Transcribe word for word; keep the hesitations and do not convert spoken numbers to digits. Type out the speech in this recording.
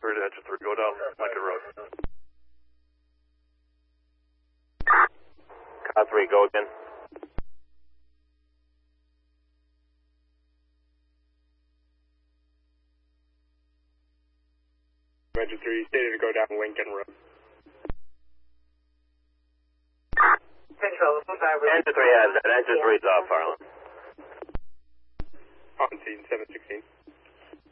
Clear to engine three, go down Lincoln Road. Car three, go again. Engine three, stated to go down Lincoln Road. Control, Engine three has that. Engine three's off, Harlan. On scene, seven sixteen.